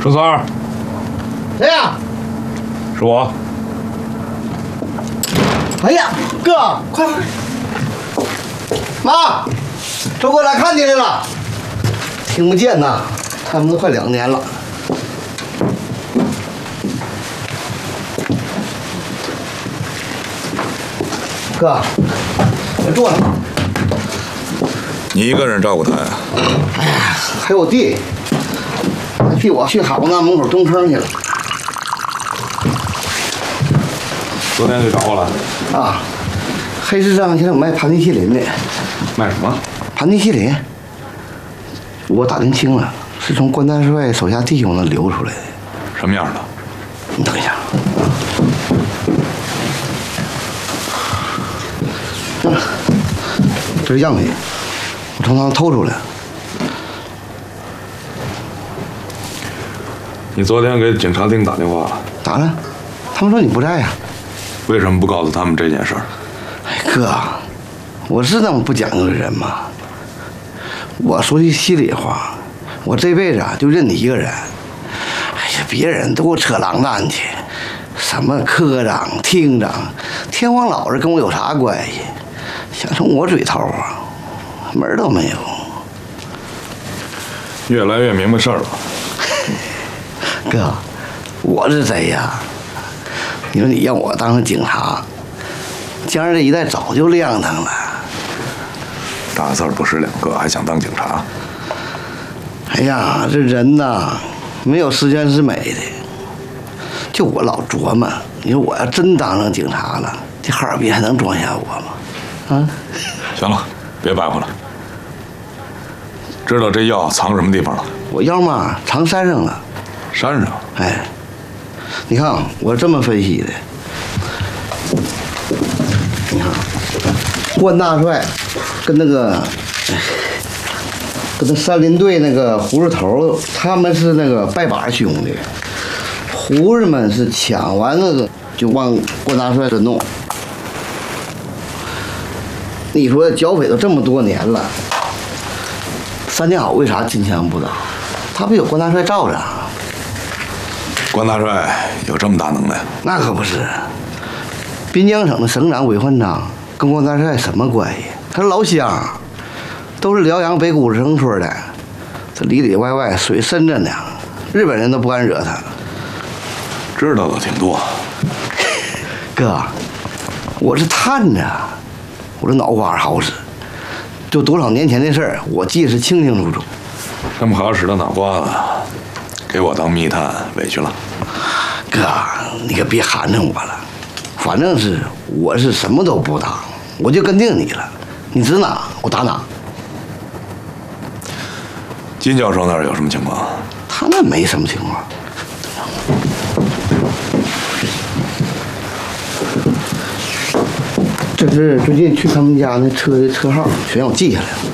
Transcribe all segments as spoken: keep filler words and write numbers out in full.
周三儿， 谁呀？ 是我。 哎呀，哥，快快！妈，周哥来看你来了。听不见呐，他们都快两年了。哥，快坐上。 你一个人照顾他呀？ 哎呀，还有我弟，还替我去好那门口蹲坑去了。 昨天就找我了。 啊，黑市上现在有卖盘尼西林的。 卖什么？ 盘尼西林。我打听清了，是从关大帅手下弟兄那流出来的。 什么样的？ 你等一下。嗯，这是样品，我从他那偷出来。 你昨天给警察厅打电话了？ 咋了？他们说你不在呀、啊。 为什么不告诉他们这件事儿？ 哎，哥，我是那么不讲究的人吗？我说句心里话，我这辈子啊就认你一个人。哎呀，别人都给我扯狼蛋去，什么科长、厅长，天皇老子跟我有啥关系？想从我嘴头啊，门儿都没有。 越来越明白事儿了。 哥，我是谁呀？你说你让我当上警察，江儿这一代早就亮堂了。 大字儿不识两个，还想当警察？ 哎呀，这人呐，没有十全十美的。就我老琢磨，你说我要真当上警察了，这哈尔滨还能装下我吗？啊？ 行了，别白活了。知道这药藏什么地方了？ 我药嘛，藏山上了。 山上？ 哎，你看我这么分析的。你看，关大帅跟那个，跟那山林队那个胡子头，他们是那个拜把兄弟。胡子们是抢完那个就往关大帅这弄。你说剿匪都这么多年了，三天好为啥金枪不倒？他不有关大帅罩着？ 关大帅有这么大能耐？ 那可不是。滨江省的省长韦焕章跟关大帅什么关系？他是老乡，都是辽阳北古城村的，这里里外外水深着呢，日本人都不敢惹他。 知道的挺多。 哥，我是探着，我这脑瓜好使，就多少年前的事儿，我记得是清清楚楚。 这么好使的脑瓜子，给我当密探委屈了。 哥，你可别寒碜我了，反正是我是什么都不当，我就跟定你了，你指哪我打哪。 金教授那儿有什么情况？ 他那没什么情况。这是最近去他们家那车的车号，全我记下来了。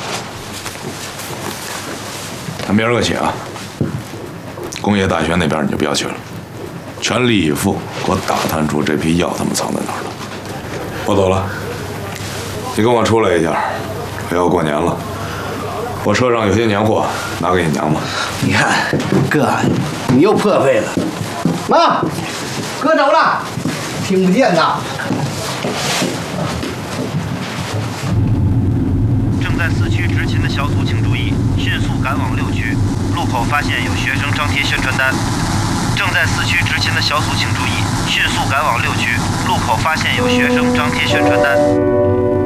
那明儿个起啊，工业大学那边你就不要去了，全力以赴给我打探出这批药他们藏在哪儿了。我走了，你跟我出来一下，我要过年了，我车上有些年货，拿给你娘吧。 你看，哥，你又破费了。妈，哥走了，听不见呐。 正在四区执勤的小组请注意，迅速赶往六区，路口发现有学生张贴宣传单。正在四区执勤的小组请注意，迅速赶往六区，路口发现有学生张贴宣传单。